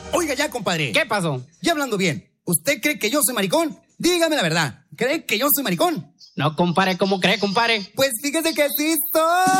Oiga ya, compadre. ¿Qué pasó? Ya hablando bien, ¿usted cree que yo soy maricón? Dígame la verdad. ¿Cree que yo soy maricón? No, compadre, ¿cómo cree, compadre? Pues fíjese que sí soy.